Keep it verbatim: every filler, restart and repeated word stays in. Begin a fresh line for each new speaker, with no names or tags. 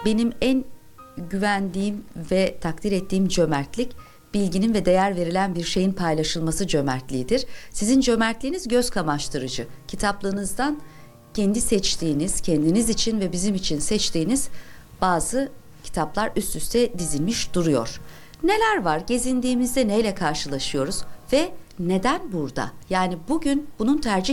benim en güvendiğim ve takdir ettiğim cömertlik, bilginin ve değer verilen bir şeyin paylaşılması cömertliğidir. Sizin cömertliğiniz göz kamaştırıcı. Kitaplığınızdan kendi seçtiğiniz, kendiniz için ve bizim için seçtiğiniz bazı kitaplar üst üste dizilmiş duruyor. Neler var? Gezindiğimizde neyle karşılaşıyoruz ve neden burada? Yani bugün bunun tercih